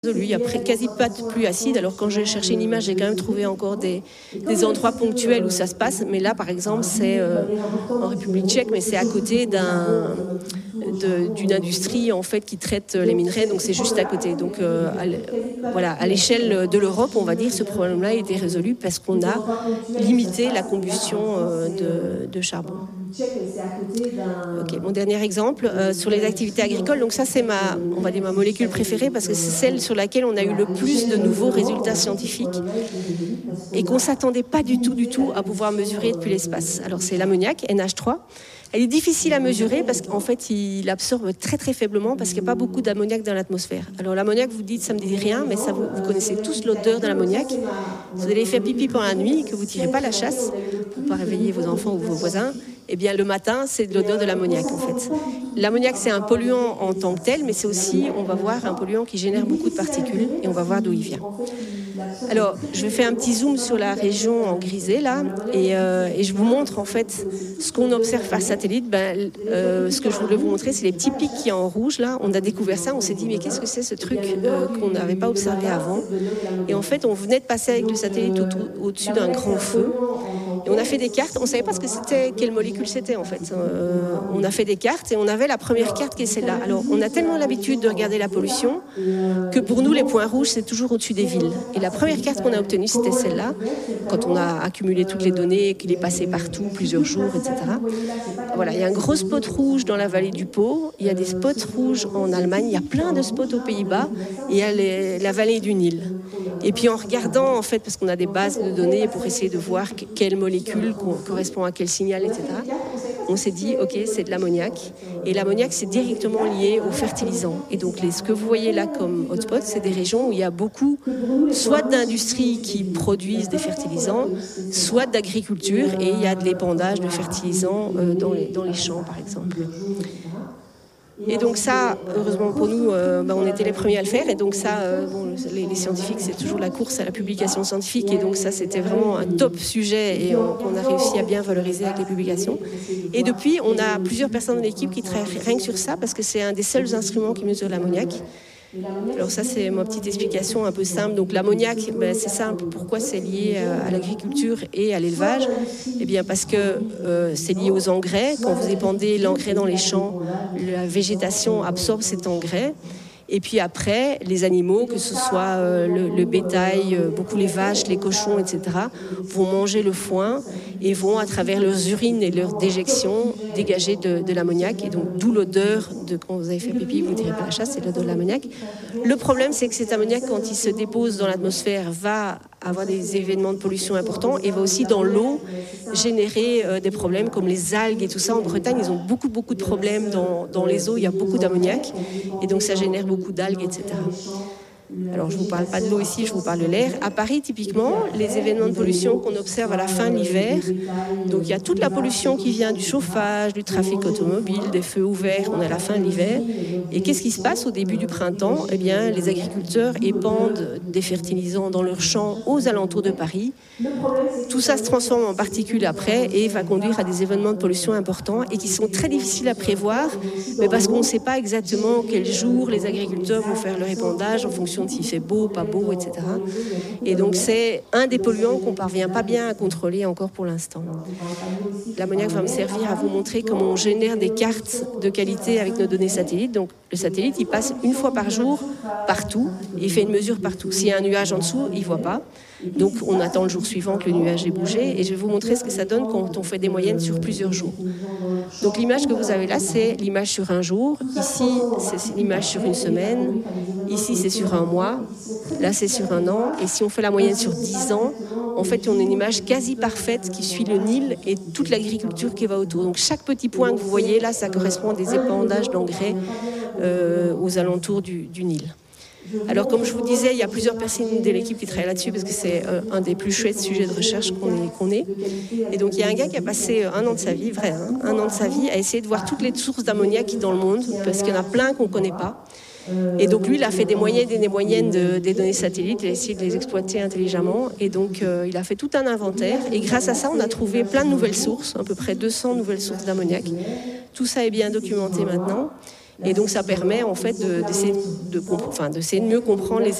Il n'y a quasi pas de pluie acide. Alors quand j'ai cherché une image, j'ai quand même trouvé encore des endroits ponctuels où ça se passe. Mais là, par exemple, c'est en République tchèque, mais c'est à côté d'une industrie en fait qui traite les minerais. Donc c'est juste à côté. Donc voilà, à l'échelle de l'Europe, on va dire, ce problème-là a été résolu parce qu'on a limité la combustion de charbon. Okay, mon dernier exemple sur les activités agricoles. Donc ça, c'est ma molécule préférée parce que c'est celle sur laquelle on a eu le plus de nouveaux résultats scientifiques et qu'on ne s'attendait pas du tout à pouvoir mesurer depuis l'espace. Alors c'est l'ammoniac, NH3. Elle est difficile à mesurer parce qu'en fait, il absorbe très très faiblement parce qu'il n'y a pas beaucoup d'ammoniac dans l'atmosphère. Alors l'ammoniac, vous dites, ça ne me dit rien, mais ça, vous connaissez tous l'odeur de l'ammoniac. Si vous allez faire pipi pendant la nuit et que vous ne tirez pas la chasse pour ne pas réveiller vos enfants ou vos voisins, eh bien le matin, c'est de l'odeur de l'ammoniac en fait. L'ammoniac, c'est un polluant en tant que tel, mais c'est aussi, on va voir, un polluant qui génère beaucoup de particules et on va voir d'où il vient. Alors, je vais faire un petit zoom sur la région en grisé là et je vous montre en fait ce qu'on observe par satellite. Ce que je voulais vous montrer, c'est les petits pics qui sont en rouge là. On a découvert ça, on s'est dit mais qu'est-ce que c'est ce truc qu'on n'avait pas observé avant. Et en fait, on venait de passer avec le satellite au-dessus d'un grand feu. Et on a fait des cartes, on ne savait pas ce que c'était, quelle molécule c'était en fait. On a fait des cartes et on avait la première carte qui est celle-là. Alors on a tellement l'habitude de regarder la pollution que pour nous les points rouges c'est toujours au-dessus des villes. Et la première carte qu'on a obtenue c'était celle-là, quand on a accumulé toutes les données, qu'il est passé partout, plusieurs jours, etc. Voilà, il y a un gros spot rouge dans la vallée du Pô, il y a des spots rouges en Allemagne, il y a plein de spots aux Pays-Bas, et il y a la vallée du Nil. Et puis en regardant en fait, parce qu'on a des bases de données pour essayer de voir quelle molécule correspond à quel signal, etc. On s'est dit, ok, c'est de l'ammoniac. Et l'ammoniac, c'est directement lié aux fertilisants. Et donc, ce que vous voyez là comme hotspot, c'est des régions où il y a beaucoup, soit d'industries qui produisent des fertilisants, soit d'agriculture, et il y a de l'épandage de fertilisants dans les champs, par exemple. Et donc ça, heureusement pour nous, on était les premiers à le faire. Et donc ça, les scientifiques, c'est toujours la course à la publication scientifique. Et donc ça, c'était vraiment un top sujet et qu'on a réussi à bien valoriser avec les publications. Et depuis, on a plusieurs personnes dans l'équipe qui travaillent rien que sur ça parce que c'est un des seuls instruments qui mesure l'ammoniac. Alors ça, c'est ma petite explication un peu simple. Donc l'ammoniac, c'est simple. Pourquoi c'est lié à l'agriculture et à l'élevage ? Eh bien parce que c'est lié aux engrais. Quand vous épandez l'engrais dans les champs, la végétation absorbe cet engrais. Et puis après, les animaux, que ce soit le bétail, beaucoup les vaches, les cochons, etc., vont manger le foin et vont, à travers leurs urines et leurs déjections, dégager de l'ammoniac. Et donc, d'où l'odeur de quand vous avez fait pipi, vous ne tirez pas la chasse, c'est l'odeur de l'ammoniac. Le problème, c'est que cet ammoniac, quand il se dépose dans l'atmosphère, va avoir des événements de pollution importants et va aussi dans l'eau générer des problèmes comme les algues et tout ça. En Bretagne, ils ont beaucoup de problèmes dans les eaux. Il y a beaucoup d'ammoniac et donc ça génère beaucoup d'algues, etc. Alors, je ne vous parle pas de l'eau ici, je vous parle de l'air. À Paris, typiquement, les événements de pollution qu'on observe à la fin de l'hiver, donc il y a toute la pollution qui vient du chauffage, du trafic automobile, des feux ouverts, on est à la fin de l'hiver. Et qu'est-ce qui se passe au début du printemps ? Eh bien, les agriculteurs épandent des fertilisants dans leurs champs aux alentours de Paris. Tout ça se transforme en particules après et va conduire à des événements de pollution importants et qui sont très difficiles à prévoir, mais parce qu'on ne sait pas exactement quel jour les agriculteurs vont faire leur épandage en fonction de s'il fait beau, pas beau, etc. Et donc c'est un des polluants qu'on ne parvient pas bien à contrôler encore pour l'instant. L'ammoniac va me servir à vous montrer comment on génère des cartes de qualité avec nos données satellites. Donc le satellite, il passe une fois par jour partout, et il fait une mesure partout. S'il y a un nuage en dessous, il ne voit pas. Donc on attend le jour suivant que le nuage ait bougé et je vais vous montrer ce que ça donne quand on fait des moyennes sur plusieurs jours. Donc l'image que vous avez là, c'est l'image sur un jour. Ici, c'est l'image sur une semaine. Ici, c'est sur un mois. Là, c'est sur un an. Et si on fait la moyenne sur 10 ans, en fait, on a une image quasi parfaite qui suit le Nil et toute l'agriculture qui va autour. Donc chaque petit point que vous voyez là, ça correspond à des épandages d'engrais aux alentours du Nil. Alors, comme je vous disais, il y a plusieurs personnes de l'équipe qui travaillent là-dessus parce que c'est un des plus chouettes sujets de recherche qu'on ait. Et donc, il y a un gars qui a passé un an de sa vie, un an de sa vie, à essayer de voir toutes les sources d'ammoniac dans le monde parce qu'il y en a plein qu'on ne connaît pas. Et donc, lui, il a fait des moyennes et des moyennes des données satellites. Il a essayé de les exploiter intelligemment. Et donc, il a fait tout un inventaire. Et grâce à ça, on a trouvé plein de nouvelles sources, à peu près 200 nouvelles sources d'ammoniac. Tout ça est bien documenté maintenant. Et donc ça permet en fait d'essayer de mieux comprendre les